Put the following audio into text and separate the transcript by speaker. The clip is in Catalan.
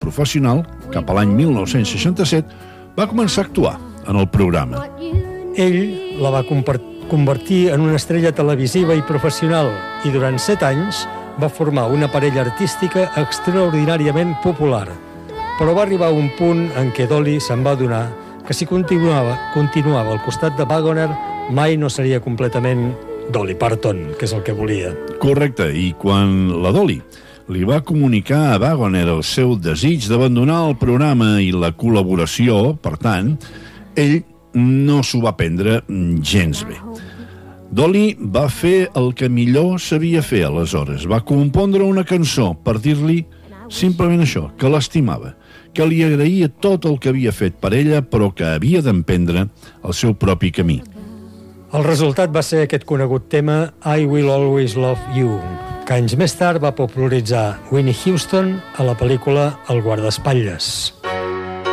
Speaker 1: professional, cap a l'any 1967, va començar a actuar en el programa.
Speaker 2: Ell la va convertir en una estrella televisiva i professional i durant 7 anys va formar una parella artística extraordinàriament popular. Però va arribar un punt en què Dolly se'n va adonar que si continuava al costat de Wagoner mai no seria completament Dolly Parton, que és el que volia.
Speaker 1: Correcte, i quan la Dolly li va comunicar a Wagoner el seu desig d'abandonar el programa i la col·laboració, per tant, ell no s'ho va prendre gens bé. Dolly va fer el que millor sabia fer aleshores. Va compondre una cançó per dir-li simplement això, que l'estimava, que li agraïa tot el que havia fet per ella, però que havia d'emprendre el seu propi camí.
Speaker 2: El resultat va ser aquest conegut tema I Will Always Love You, que anys més tard va popularitzar Whitney Houston a la pel·lícula El guardaespatlles.